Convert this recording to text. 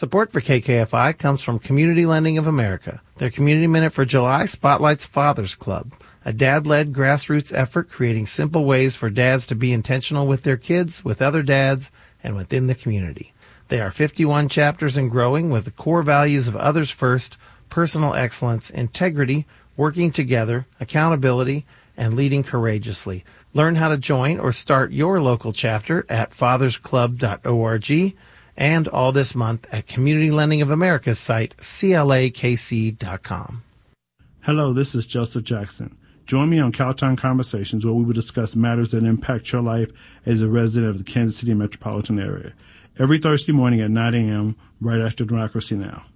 Support for KKFI comes from Community Lending of America. Their Community Minute for July spotlights Father's Club, a dad-led grassroots effort creating simple ways for dads to be intentional with their kids, with other dads, and within the community. They are 51 chapters and growing with the core values of others first, personal excellence, integrity, working together, accountability, and leading courageously. Learn how to join or start your local chapter at fathersclub.org. And all this month at Community Lending of America's site, CLAKC.com. Hello, this is Joseph Jackson. Join me on Cowtown Conversations, where we will discuss matters that impact your life as a resident of the Kansas City metropolitan area. Every Thursday morning at 9 a.m., right after Democracy Now!